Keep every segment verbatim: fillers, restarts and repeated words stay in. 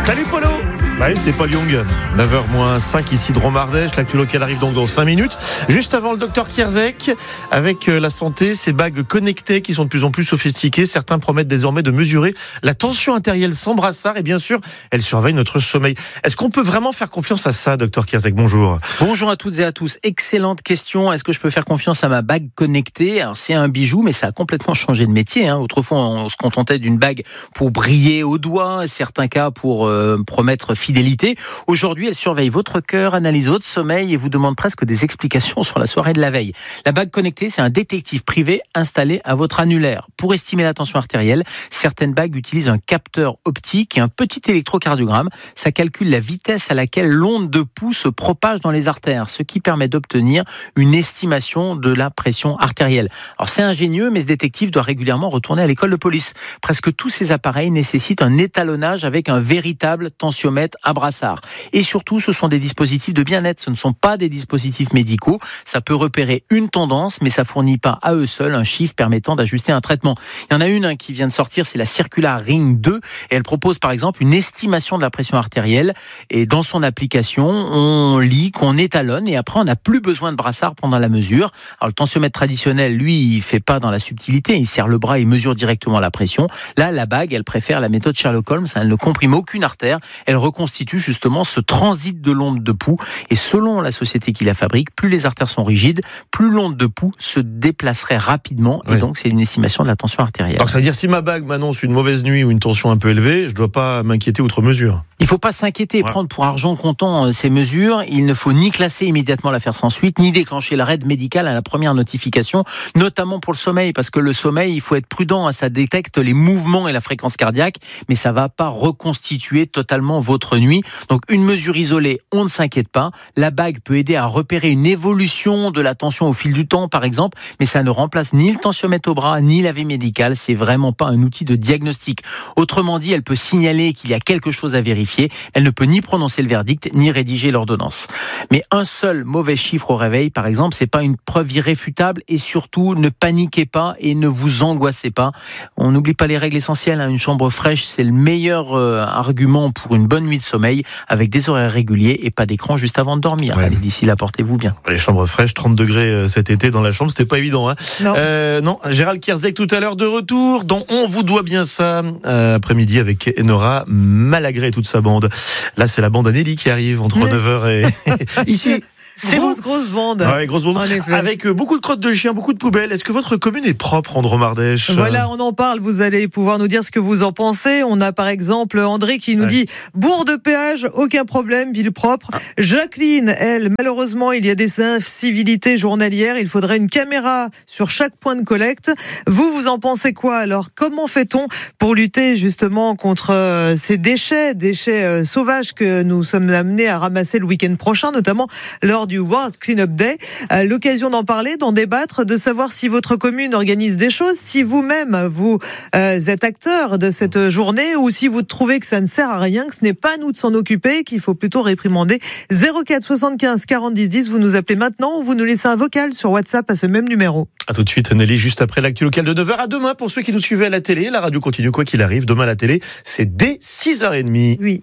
Salut Polo. Bah oui, c'était Paul Young. neuf heures moins cinq ici de Dromardèche. L'actu local arrive donc dans cinq minutes. Juste avant le docteur Kierzek, avec la santé, ces bagues connectées qui sont de plus en plus sophistiquées. Certains promettent désormais de mesurer la tension artérielle sans brassard et bien sûr, elles surveillent notre sommeil. Est-ce qu'on peut vraiment faire confiance à ça, docteur Kierzek? Bonjour. Bonjour à toutes et à tous. Excellente question. Est-ce que je peux faire confiance à ma bague connectée? Alors, c'est un bijou, mais ça a complètement changé de métier. Hein. Autrefois, on se contentait d'une bague pour briller au doigt, certains cas pour euh, promettre fidélité. Aujourd'hui, elle surveille votre cœur, analyse votre sommeil et vous demande presque des explications sur la soirée de la veille. La bague connectée, c'est un détective privé installé à votre annulaire. Pour estimer la tension artérielle, certaines bagues utilisent un capteur optique et un petit électrocardiogramme. Ça calcule la vitesse à laquelle l'onde de pouls se propage dans les artères, ce qui permet d'obtenir une estimation de la pression artérielle. Alors c'est ingénieux, mais ce détective doit régulièrement retourner à l'école de police. Presque tous ces appareils nécessitent un étalonnage avec un véritable tensiomètre à brassard. Et surtout, ce sont des dispositifs de bien-être, ce ne sont pas des dispositifs médicaux. Ça peut repérer une tendance, mais ça fournit pas à eux seuls un chiffre permettant d'ajuster un traitement. Il y en a une hein, qui vient de sortir, c'est la Circular Ring deux, et elle propose par exemple une estimation de la pression artérielle. Et dans son application, on lit qu'on étalonne, et après on n'a plus besoin de brassard pendant la mesure. Alors le tensiomètre traditionnel, lui, il fait pas dans la subtilité, il serre le bras et mesure directement la pression. Là, la bague, elle préfère la méthode Sherlock Holmes, elle ne comprime aucune artère, elle reconstitue justement ce transit de l'onde de pouls. Et selon la société qui la fabrique, plus les artères sont rigides, plus l'onde de pouls se déplacerait rapidement. Et oui. Donc, c'est une estimation de la tension artérielle. Donc, ça veut dire si ma bague m'annonce une mauvaise nuit ou une tension un peu élevée, je ne dois pas m'inquiéter outre mesure. Il ne faut pas s'inquiéter et ouais. prendre pour argent comptant ces mesures. Il ne faut ni classer immédiatement l'affaire sans suite, ni déclencher l'arrêt médical à la première notification, notamment pour le sommeil, parce que le sommeil, il faut être prudent. Ça détecte les mouvements et la fréquence cardiaque, mais ça ne va pas reconstituer totalement votre nuit. Donc, une mesure isolée, on ne s'inquiète pas. La bague peut aider à repérer une évolution de la tension au fil du temps, par exemple, mais ça ne remplace ni le tensiomètre au bras, ni l'avis médical. C'est vraiment pas un outil de diagnostic. Autrement dit, elle peut signaler qu'il y a quelque chose à vérifier. Elle ne peut ni prononcer le verdict, ni rédiger l'ordonnance. Mais un seul mauvais chiffre au réveil, par exemple, c'est pas une preuve irréfutable, et surtout, ne paniquez pas et ne vous angoissez pas. On n'oublie pas les règles essentielles. Une chambre fraîche, c'est le meilleur euh, argument pour une bonne nuit de sommeil, avec des horaires réguliers et pas d'écran juste avant de dormir. Ouais. Allez, d'ici là, portez-vous bien. Les chambres fraîches, trente degrés cet été dans la chambre, c'était pas évident. Hein. Non. Euh, non, Gérald Kierzek tout à l'heure de retour, dont on vous doit bien ça, euh, après-midi avec Enora Malagré et toute sa bande. Là, c'est la bande à Nelly qui arrive entre oui. neuf heures et ici. C'est grosse, grosse bande. Ouais, grosse bande. Avec beaucoup de crottes de chiens, beaucoup de poubelles. Est-ce que votre commune est propre en Dromardèche? Voilà, on en parle. Vous allez pouvoir nous dire ce que vous en pensez. On a par exemple André qui nous ouais. dit bourg de péage, aucun problème, ville propre. Ah. Jacqueline, elle, malheureusement, il y a des incivilités journalières. Il faudrait une caméra sur chaque point de collecte. Vous, vous en pensez quoi? Alors, comment fait-on pour lutter justement contre ces déchets, déchets sauvages que nous sommes amenés à ramasser le week-end prochain, notamment lors du World Cleanup Day. Euh, l'occasion d'en parler, d'en débattre, de savoir si votre commune organise des choses, si vous-même vous euh, êtes acteur de cette journée, ou si vous trouvez que ça ne sert à rien, que ce n'est pas à nous de s'en occuper, qu'il faut plutôt réprimander. zéro quatre soixante-quinze quarante dix dix, vous nous appelez maintenant ou vous nous laissez un vocal sur WhatsApp à ce même numéro. A tout de suite Nelly, juste après l'actu locale de neuf heures. À demain pour ceux qui nous suivaient à la télé. La radio continue quoi qu'il arrive. Demain à la télé, c'est dès six heures trente. Oui.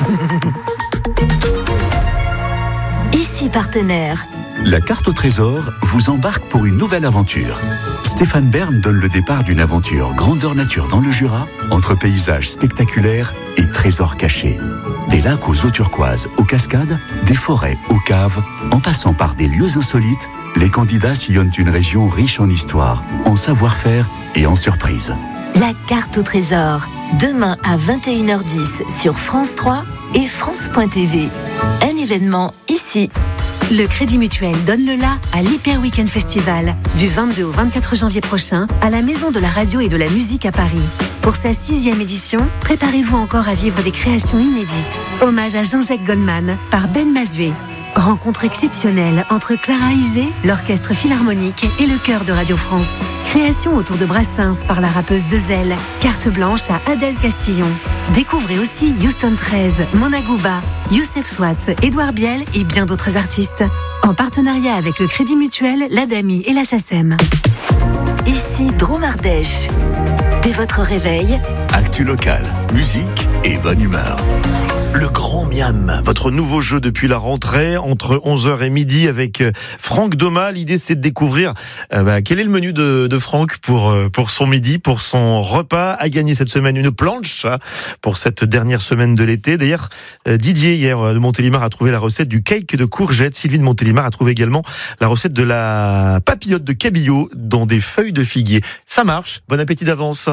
Ici partenaire. La carte au trésor vous embarque pour une nouvelle aventure. Stéphane Bern donne le départ d'une aventure grandeur nature dans le Jura, entre paysages spectaculaires et trésors cachés. Des lacs aux eaux turquoises, aux cascades, des forêts, aux caves, en passant par des lieux insolites, les candidats sillonnent une région riche en histoire, en savoir-faire et en surprises. La carte au trésor, demain à vingt et une heures dix sur France trois et France point T V. Un événement ici. Le Crédit Mutuel donne le la à l'Hyper Weekend Festival du vingt-deux au vingt-quatre janvier prochain à la Maison de la Radio et de la Musique à Paris. Pour sa sixième édition, préparez-vous encore à vivre des créations inédites. Hommage à Jean-Jacques Goldman par Ben Mazué. Rencontre exceptionnelle entre Clara Isé, l'Orchestre Philharmonique et le Chœur de Radio France. Création autour de Brassens par la rappeuse Dezel. Carte blanche à Adèle Castillon. Découvrez aussi Houston treize, Mona Gouba, Youssef Swatz, Édouard Biel et bien d'autres artistes. En partenariat avec le Crédit Mutuel, l'Adami et la SACEM. Ici Dromardèche. Dès votre réveil, actu locale, musique et bonne humeur. Le Grand Miam, votre nouveau jeu depuis la rentrée, entre onze heures et midi avec Franck Doma. L'idée, c'est de découvrir euh, bah, quel est le menu de, de Franck pour, euh, pour son midi, pour son repas. A gagné cette semaine une planche hein, pour cette dernière semaine de l'été. D'ailleurs, euh, Didier, hier, de Montélimar, a trouvé la recette du cake de courgettes. Sylvie de Montélimar a trouvé également la recette de la papillote de cabillaud dans des feuilles de figuier. Ça marche. Bon appétit d'avance.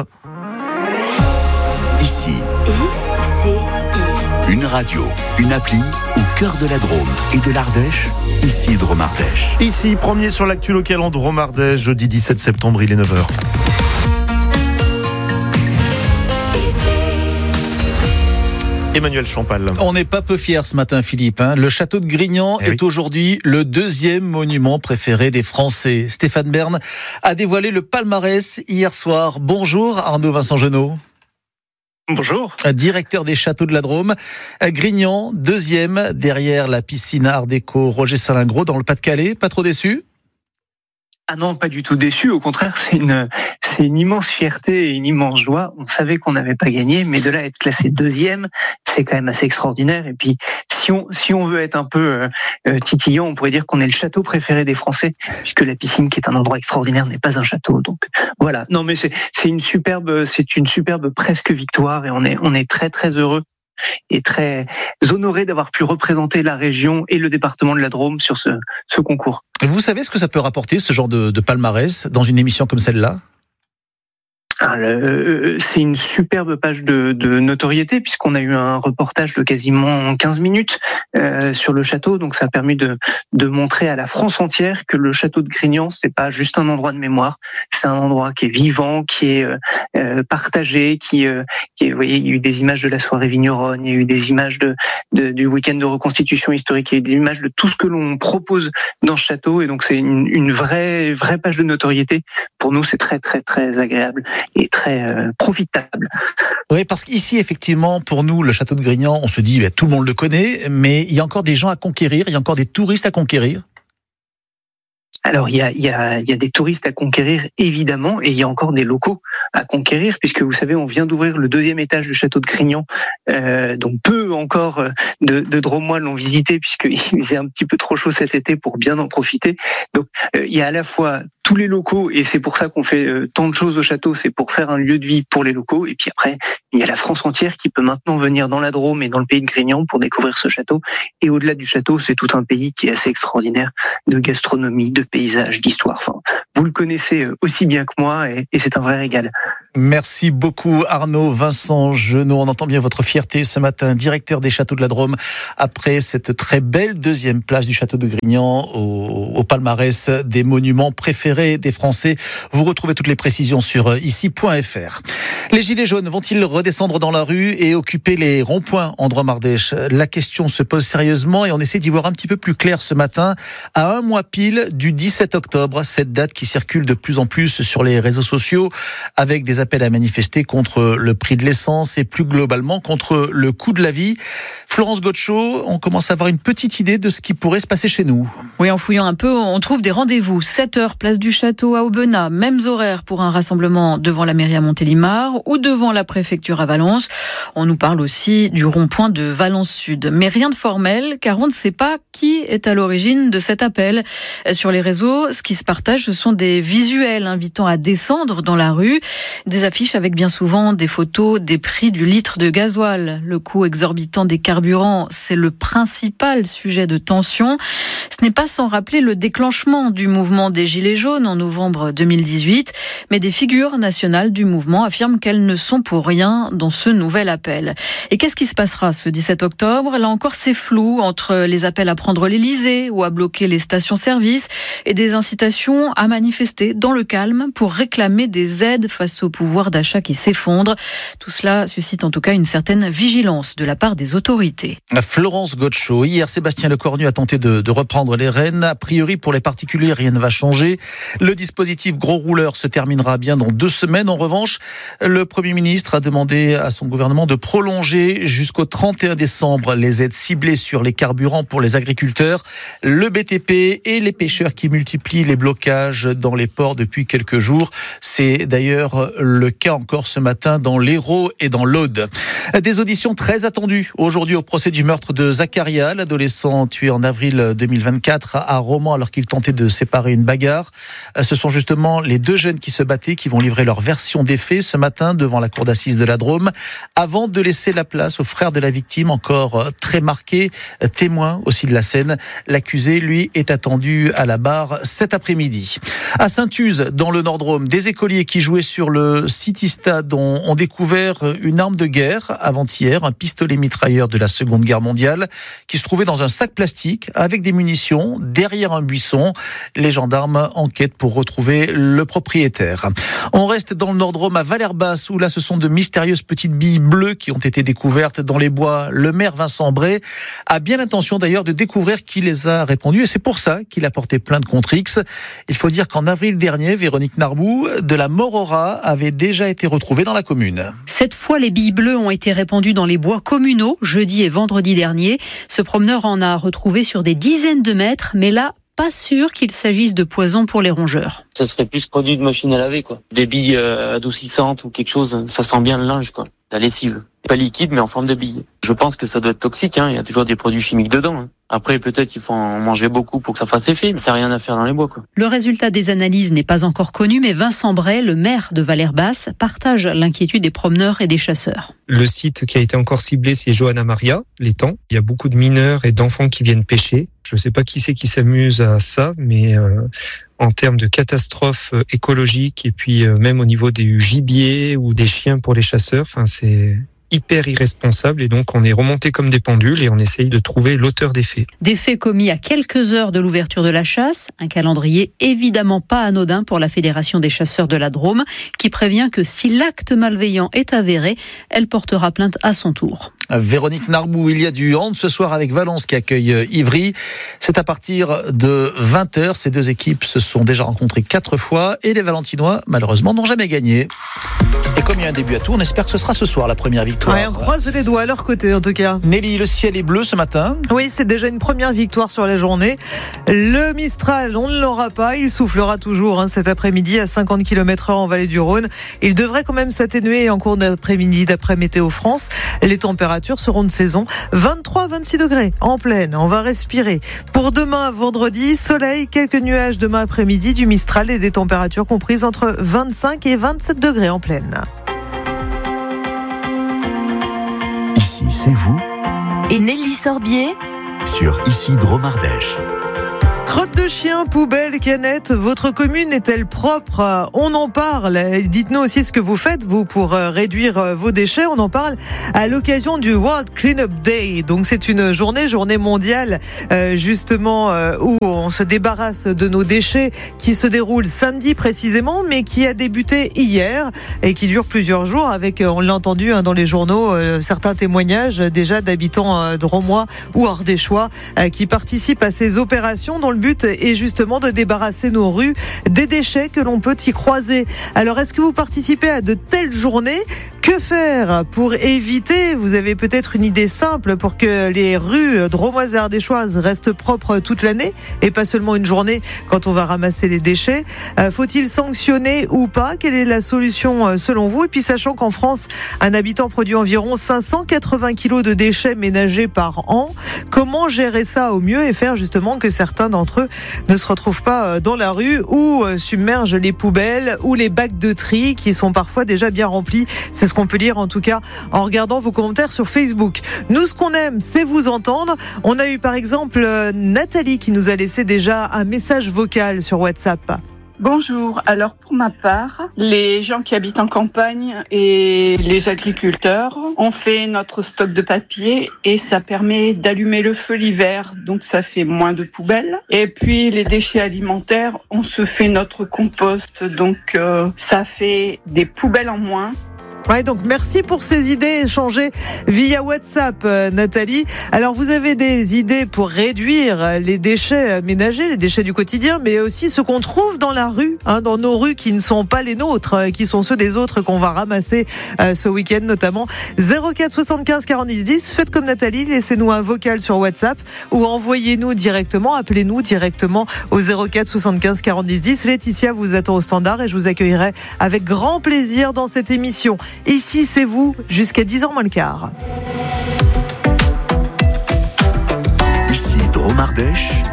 Ici, I, C, I. une radio, une appli au cœur de la Drôme et de l'Ardèche, ici Drôme-Ardèche. Ici, premier sur l'actu local en Drôme-Ardèche, jeudi dix-sept septembre, il est neuf heures. Emmanuel Champal. On n'est pas peu fiers ce matin, Philippe. Hein. Le château de Grignan eh est oui. aujourd'hui le deuxième monument préféré des Français. Stéphane Bern a dévoilé le palmarès hier soir. Bonjour Arnaud Vincent Genot. Bonjour. Directeur des châteaux de la Drôme. Grignan, deuxième, derrière la piscine Art déco Roger Salingros dans le Pas-de-Calais. Pas trop déçu ? Ah non, pas du tout déçu. Au contraire, c'est une, c'est une immense fierté et une immense joie. On savait qu'on n'avait pas gagné, mais de là à être classé deuxième, c'est quand même assez extraordinaire. Et puis, si on, si on veut être un peu euh, titillant, on pourrait dire qu'on est le château préféré des Français, puisque la piscine, qui est un endroit extraordinaire, n'est pas un château. Donc, voilà. Non, mais c'est, c'est une superbe, c'est une superbe presque victoire et on est, on est très, très heureux et très honoré d'avoir pu représenter la région et le département de la Drôme sur ce, ce concours. Vous savez ce que ça peut rapporter, ce genre de, de palmarès, dans une émission comme celle-là ? Ah, le, c'est une superbe page de, de notoriété puisqu'on a eu un reportage de quasiment quinze minutes euh, sur le château, donc ça a permis de, de montrer à la France entière que le château de Grignan, c'est pas juste un endroit de mémoire, c'est un endroit qui est vivant, qui est euh, partagé, qui, euh, qui est, vous voyez, il y a eu des images de la soirée vigneronne, il y a eu des images de, de du week-end de reconstitution historique, il y a eu des images de tout ce que l'on propose dans ce château, et donc c'est une, une vraie vraie page de notoriété. Pour nous, c'est très très très agréable et très euh, profitable. Oui, parce qu'ici, effectivement, pour nous, le château de Grignan, on se dit, bah, tout le monde le connaît, mais il y a encore des gens à conquérir, il y a encore des touristes à conquérir. Alors, il y a, il y a, il y a des touristes à conquérir, évidemment, et il y a encore des locaux à conquérir, puisque vous savez, on vient d'ouvrir le deuxième étage du château de Grignan, euh, donc peu encore de, de Drômois l'ont visité, puisqu'il faisait un petit peu trop chaud cet été pour bien en profiter. Donc, euh, il y a à la fois tous les locaux, et c'est pour ça qu'on fait euh, tant de choses au château, c'est pour faire un lieu de vie pour les locaux, et puis après, il y a la France entière qui peut maintenant venir dans la Drôme et dans le pays de Grignan pour découvrir ce château, et au-delà du château, c'est tout un pays qui est assez extraordinaire, de gastronomie, de paysages, d'histoire, enfin, vous le connaissez aussi bien que moi, et, et c'est un vrai régal. Merci beaucoup Arnaud Vincent Genot. On entend bien votre fierté ce matin, directeur des châteaux de la Drôme, après cette très belle deuxième place du château de Grignan au, au palmarès des monuments préférés des Français. Vous retrouvez toutes les précisions sur ici point f r. Les gilets jaunes vont-ils redescendre dans la rue et occuper les ronds-points en Drôme-Ardèche ? La question se pose sérieusement et on essaie d'y voir un petit peu plus clair ce matin, à un mois pile du dix-sept octobre, cette date qui circule de plus en plus sur les réseaux sociaux avec des appels à manifester contre le prix de l'essence et plus globalement contre le coût de la vie. Florence Gotcho, on commence à avoir une petite idée de ce qui pourrait se passer chez nous. Oui, en fouillant un peu, on trouve des rendez-vous. sept heures, place du Château à Aubenas. Mêmes horaires pour un rassemblement devant la mairie à Montélimar ou devant la préfecture à Valence. On nous parle aussi du rond-point de Valence Sud. Mais rien de formel, car on ne sait pas qui est à l'origine de cet appel. Sur les réseaux, ce qui se partage, ce sont des visuels invitant à descendre dans la rue. Des affiches avec bien souvent des photos des prix du litre de gasoil. Le coût exorbitant des carburants, c'est le principal sujet de tension. Ce n'est pas sans rappeler le déclenchement du mouvement des Gilets jaunes en novembre deux mille dix-huit, mais des figures nationales du mouvement affirment qu'elles ne sont pour rien dans ce nouvel appel. Et qu'est-ce qui se passera ce dix-sept octobre ? Là encore, c'est flou entre les appels à prendre l'Élysée ou à bloquer les stations-service et des incitations à manifester dans le calme pour réclamer des aides face au pouvoir d'achat qui s'effondre. Tout cela suscite en tout cas une certaine vigilance de la part des autorités. Florence Gotcho. Hier, Sébastien Lecornu a tenté de, de reprendre les rênes. A priori, pour les particuliers, rien ne va changer. Le dispositif gros rouleur se terminera bien dans deux semaines. En revanche, le Premier ministre a demandé à son gouvernement de prolonger jusqu'au trente et un décembre les aides ciblées sur les carburants pour les agriculteurs, le B T P et les pêcheurs qui multiplient les blocages dans les ports depuis quelques jours. C'est d'ailleurs le cas encore ce matin dans l'Hérault et dans l'Aude. Des auditions très attendues aujourd'hui au au procès du meurtre de Zakaria, l'adolescent tué en avril deux mille vingt-quatre à Romans alors qu'il tentait de séparer une bagarre. Ce sont justement les deux jeunes qui se battaient qui vont livrer leur version des faits ce matin devant la cour d'assises de la Drôme, avant de laisser la place au frère de la victime, encore très marqué, témoin aussi de la scène. L'accusé, lui, est attendu à la barre cet après-midi. À Saint-Uze, dans le Nord-Drôme, des écoliers qui jouaient sur le City Stade ont, ont découvert une arme de guerre avant-hier, un pistolet mitrailleur de la Seconde Guerre mondiale, qui se trouvait dans un sac plastique avec des munitions derrière un buisson. Les gendarmes enquêtent pour retrouver le propriétaire. On reste dans le Nord-Drôme à Valère-Basse, où là ce sont de mystérieuses petites billes bleues qui ont été découvertes dans les bois. Le maire Vincent Bray a bien l'intention d'ailleurs de découvrir qui les a répandues, et c'est pour ça qu'il a porté plainte contre X. Il faut dire qu'en avril dernier, Véronique Narbou, de la Morora avait déjà été retrouvée dans la commune. Cette fois, les billes bleues ont été répandues dans les bois communaux jeudi et vendredi dernier. Ce promeneur en a retrouvé sur des dizaines de mètres, mais là, pas sûr qu'il s'agisse de poison pour les rongeurs. Ça serait plus produit de machine à laver, quoi. Des billes euh, adoucissantes ou quelque chose. Ça sent bien le linge, quoi. La lessive. Pas liquide, mais en forme de billes. Je pense que ça doit être toxique, hein. Il y a toujours des produits chimiques dedans, hein. Après, peut-être qu'il faut en manger beaucoup pour que ça fasse effet, mais ça n'a rien à faire dans les bois, quoi. Le résultat des analyses n'est pas encore connu, mais Vincent Bray, le maire de Valère-Basse, partage l'inquiétude des promeneurs et des chasseurs. Le site qui a été encore ciblé, c'est Johanna Maria, l'étang. Il y a beaucoup de mineurs et d'enfants qui viennent pêcher. Je ne sais pas qui c'est qui s'amuse à ça, mais euh, en termes de catastrophe écologique et puis euh, même au niveau du gibier ou des chiens pour les chasseurs, enfin c'est hyper irresponsable, et donc on est remonté comme des pendules et on essaye de trouver l'auteur des faits. Des faits commis à quelques heures de l'ouverture de la chasse, un calendrier évidemment pas anodin pour la Fédération des chasseurs de la Drôme, qui prévient que si l'acte malveillant est avéré, elle portera plainte à son tour. Véronique Narbou, il y a du hand ce soir avec Valence qui accueille Ivry. C'est à partir de vingt heures. Ces deux équipes se sont déjà rencontrées quatre fois et les Valentinois, malheureusement, n'ont jamais gagné. Et comme il y a un début à tout, on espère que ce sera ce soir la première victoire. Ouais, on croise les doigts à leur côté en tout cas. Nelly, le ciel est bleu ce matin. Oui, c'est déjà une première victoire sur la journée. Le Mistral, on ne l'aura pas. Il soufflera toujours hein, cet après-midi à cinquante kilomètres heure en vallée du Rhône. Il devrait quand même s'atténuer en cours d'après-midi d'après Météo France. Les températures seront de saison. vingt-trois à vingt-six degrés en pleine. On va respirer. Pour demain, vendredi, soleil, quelques nuages demain après-midi, du Mistral et des températures comprises entre vingt-cinq et vingt-sept degrés en pleine. Ici, c'est vous. Et Nelly Sorbier Sur Ici Drôme Ardèche. Crotte de chien, poubelle, canette, votre commune est-elle propre? On en parle. Dites-nous aussi ce que vous faites, vous, pour réduire vos déchets. On en parle à l'occasion du World Cleanup Day. Donc, c'est une journée, journée mondiale, euh, justement, euh, où on se débarrasse de nos déchets, qui se déroule samedi précisément, mais qui a débuté hier et qui dure plusieurs jours avec, on l'a entendu hein, dans les journaux, euh, certains témoignages déjà d'habitants euh, drômois ou ardéchois euh, qui participent à ces opérations dont le but est justement de débarrasser nos rues des déchets que l'on peut y croiser. Alors, est-ce que vous participez à de telles journées? Que faire pour éviter? Vous avez peut-être une idée simple pour que les rues drômoises et ardéchoises restent propres toute l'année et pas seulement une journée quand on va ramasser les déchets. Euh, faut-il sanctionner ou pas? Quelle est la solution selon vous? Et puis, sachant qu'en France, un habitant produit environ cinq cent quatre-vingts kilos de déchets ménagers par an, comment gérer ça au mieux et faire justement que certains d'entre eux ne se retrouvent pas dans la rue ou submergent les poubelles ou les bacs de tri qui sont parfois déjà bien remplis? C'est ce qu'on peut lire en tout cas en regardant vos commentaires sur Facebook. Nous, ce qu'on aime, c'est vous entendre. On a eu par exemple Nathalie qui nous a laissé déjà un message vocal sur WhatsApp. Bonjour. Alors pour ma part, les gens qui habitent en campagne et les agriculteurs, on fait notre stock de papier et ça permet d'allumer le feu l'hiver, donc ça fait moins de poubelles. Et puis les déchets alimentaires, on se fait notre compost, donc euh, ça fait des poubelles en moins. Ouais, donc merci pour ces idées échangées via WhatsApp, euh, Nathalie. Alors, vous avez des idées pour réduire les déchets ménagers, les déchets du quotidien, mais aussi ceux qu'on trouve dans la rue, hein, dans nos rues qui ne sont pas les nôtres, euh, qui sont ceux des autres qu'on va ramasser euh, ce week-end notamment. zéro quatre soixante-quinze quarante-dix dix, faites comme Nathalie, laissez-nous un vocal sur WhatsApp ou envoyez-nous directement, appelez-nous directement au zéro quatre soixante-quinze quarante-dix dix. Laetitia vous attend au standard et je vous accueillerai avec grand plaisir dans cette émission. Ici, c'est vous, jusqu'à dix heures moins le quart. Drôme Ardèche,